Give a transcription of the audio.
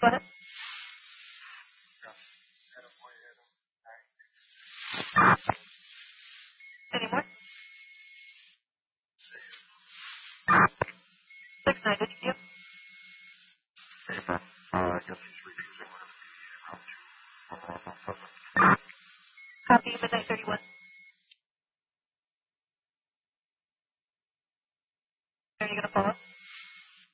Go ahead. Any more? 6-9, did you? I guess he's refusing Copy, midnight 31. Are you going to follow?